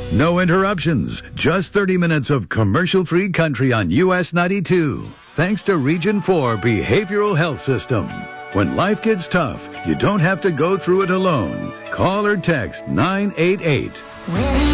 No interruptions, just 30 minutes of commercial-free country on US 92. Thanks to Region 4 Behavioral Health System. When life gets tough, you don't have to go through it alone. Call or text 988.